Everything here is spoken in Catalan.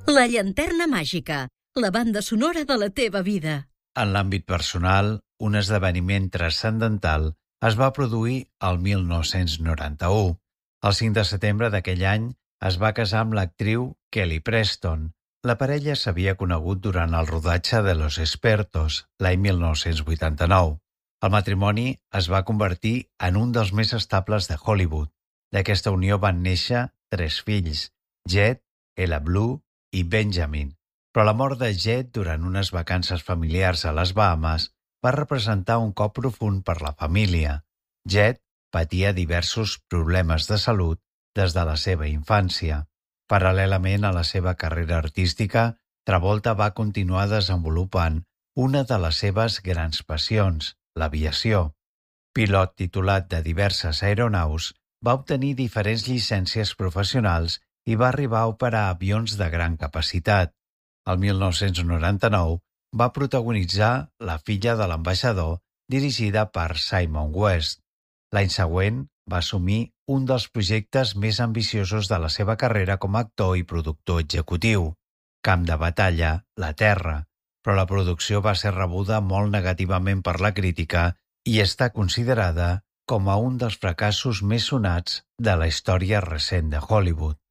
La llanterna màgica, la banda sonora de la teva vida. En l'àmbit personal, un esdeveniment transcendental es va produir el 1991. El 5 de setembre d'aquell any es va casar amb l'actriu Kelly Preston. La parella s'havia conegut durant el rodatge de Los Expertos, l'any 1989. El matrimoni es va convertir en un dels més estables de Hollywood. D'aquesta unió van néixer 3 fills, Jet, Ella Blue i Benjamin. Però la mort de Jet durant unes vacances familiars a les Bahames va representar un cop profund per la família. Jet patia diversos problemes de salut des de la seva infància. Paral·lelament a la seva carrera artística, Travolta va continuar desenvolupant una de les seves grans passions, l'aviació. Pilot titulat de diverses aeronaus, va obtenir diferents llicències professionals i va arribar a operar avions de gran capacitat. El 1999 va protagonitzar La filla de l'ambaixador, dirigida per Simon West. L'any següent va assumir un dels projectes més ambiciosos de la seva carrera com a actor i productor executiu, Camp de batalla, La Terra, però la producció va ser rebuda molt negativament per la crítica i està considerada com a un dels fracassos més sonats de la història recent de Hollywood.